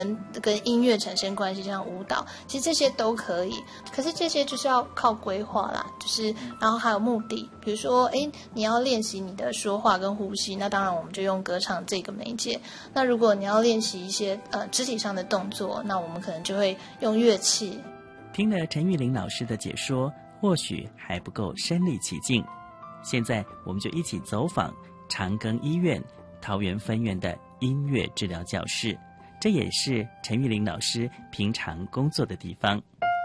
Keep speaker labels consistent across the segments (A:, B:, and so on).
A: 跟音乐产生关系，像舞蹈，其实这些都可以。可是这些就是要靠规划啦，就是然后还有目的，比如说，你要练习你的说话跟呼吸，那当然我们就用歌唱这个媒介。那如果你要练习一些肢体上的动作，那我们可能就会用乐器。
B: 听了陈玉玲老师的解说，或许还不够身临其境。现在我们就一起走访长庚医院桃园分院的音乐治疗教室，这也是陈玉玲老师平常工作的地方。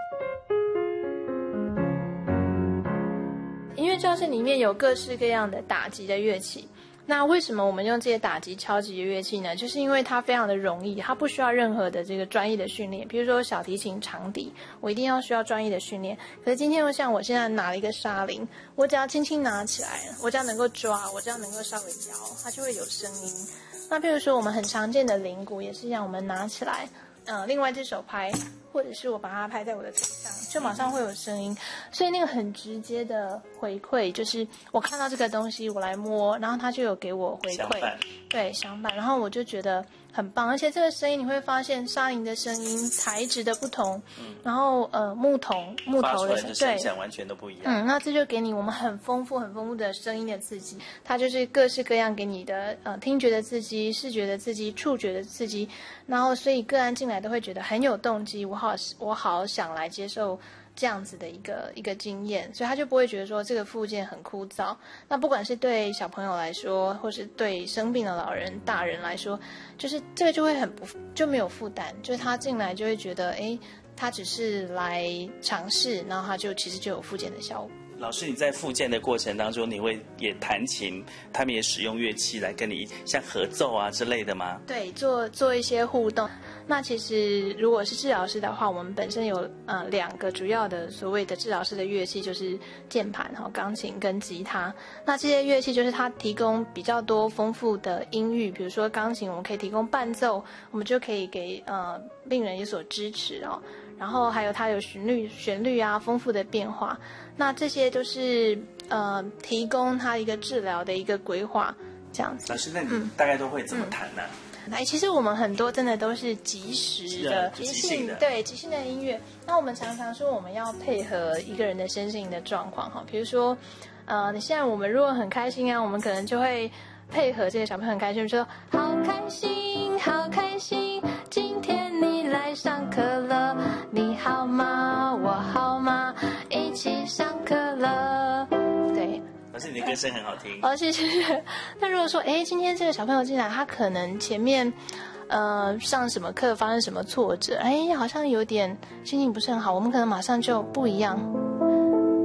A: 音乐教室里面有各式各样的打击的乐器。那为什么我们用这些打击敲击的乐器呢？就是因为它非常的容易，它不需要任何的这个专业的训练。比如说小提琴、长笛，我一定要需要专业的训练。可是今天像我现在拿了一个沙铃，我只要轻轻拿起来，我只要能够抓，我只要能够稍微摇，它就会有声音。那比如说我们很常见的铃鼓也是一样，我们拿起来，另外一只手拍，或者是我把它拍在我的腿上，就马上会有声音。所以那个很直接的回馈，就是我看到这个东西，我来摸，然后它就有给我回馈，对，响板，然后我就觉得很棒。而且这个声音你会发现沙铃的声音材质的不同，然后木头的
C: 声响完全都不一样。
A: 那这就给你我们很丰富的声音的刺激，它就是各式各样给你的听觉的刺激、视觉的刺激、触觉的刺激，然后所以个案进来都会觉得很有动机，我好想来接受这样子的一个经验，所以他就不会觉得说这个复健很枯燥。那不管是对小朋友来说，或是对生病的老人、大人来说，就是这个就会就没有负担，就是他进来就会觉得，他只是来尝试，然后他其实就有复健的效果。
C: 老师，你在复健的过程当中，你会也弹琴，他们也使用乐器来跟你像合奏啊之类的吗？
A: 对，做一些互动。那其实如果是治疗师的话，我们本身有2个主要的所谓的治疗师的乐器，就是键盘、钢琴跟吉他。那这些乐器就是它提供比较多丰富的音域，比如说钢琴我们可以提供伴奏，我们就可以给病人有所支持哦。然后还有它有旋律啊，丰富的变化。那这些都是提供它一个治疗的一个规划，这样子。
C: 老师，那你大概都会怎么弹呢？
A: 其实我们很多真的都是即时的、即兴的音乐。那我们常常说我们要配合一个人的身心的状况哈，比如说，你现在我们如果很开心啊，我们可能就会配合这个小朋友很开心，说好开心，好开心，今天你来上课了，你好吗？我好吗？一起上课了。对。
C: 老师，你的歌声很好听。
A: 谢谢。那如果说，今天这个小朋友进来，他可能前面，上什么课发生什么挫折，好像有点心情不是很好，我们可能马上就不一样。